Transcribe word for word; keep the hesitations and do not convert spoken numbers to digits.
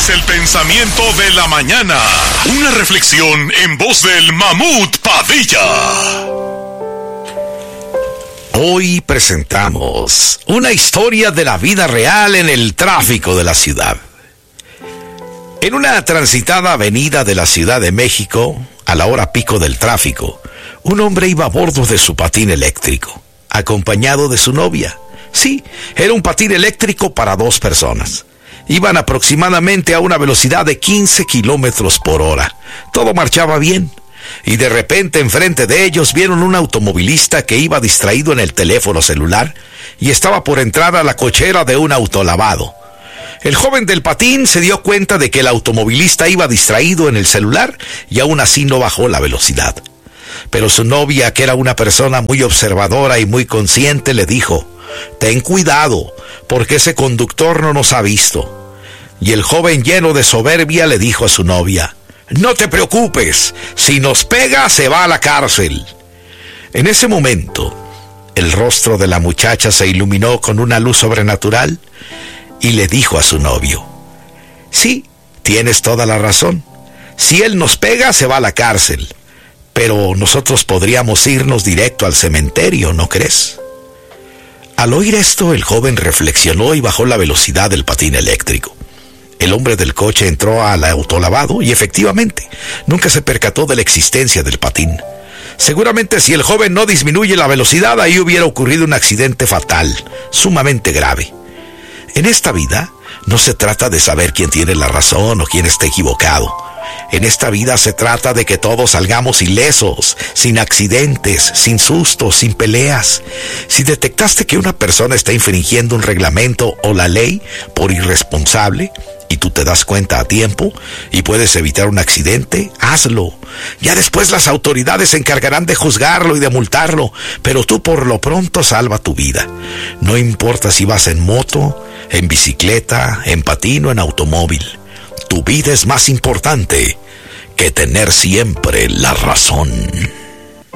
es el pensamiento de la mañana. Una reflexión en voz del Mamut Padilla. Hoy presentamos una historia de la vida real en el tráfico de la ciudad. En una transitada avenida de la Ciudad de México, a la hora pico del tráfico, un hombre iba a bordo de su patín eléctrico, acompañado de su novia. Sí, era un patín eléctrico para dos personas. Iban aproximadamente a una velocidad de quince kilómetros por hora. Todo marchaba bien. Y de repente enfrente de ellos vieron un automovilista que iba distraído en el teléfono celular y estaba por entrar a la cochera de un autolavado. El joven del patín se dio cuenta de que el automovilista iba distraído en el celular y aún así no bajó la velocidad. Pero su novia, que era una persona muy observadora y muy consciente, le dijo: «Ten cuidado, porque ese conductor no nos ha visto». Y el joven, lleno de soberbia, le dijo a su novia: «No te preocupes, si nos pega se va a la cárcel». En ese momento, el rostro de la muchacha se iluminó con una luz sobrenatural y le dijo a su novio: «Sí, tienes toda la razón. Si él nos pega se va a la cárcel, pero nosotros podríamos irnos directo al cementerio, ¿no crees?». Al oír esto, el joven reflexionó y bajó la velocidad del patín eléctrico. El hombre del coche entró al autolavado y efectivamente nunca se percató de la existencia del patín. Seguramente si el joven no disminuye la velocidad, ahí hubiera ocurrido un accidente fatal, sumamente grave. En esta vida no se trata de saber quién tiene la razón o quién está equivocado. En esta vida se trata de que todos salgamos ilesos, sin accidentes, sin sustos, sin peleas. Si detectaste que una persona está infringiendo un reglamento o la ley por irresponsable, y tú te das cuenta a tiempo y puedes evitar un accidente, hazlo. Ya después las autoridades se encargarán de juzgarlo y de multarlo, pero tú por lo pronto salva tu vida. No importa si vas en moto, en bicicleta, en patín o en automóvil. Tu vida es más importante que tener siempre la razón.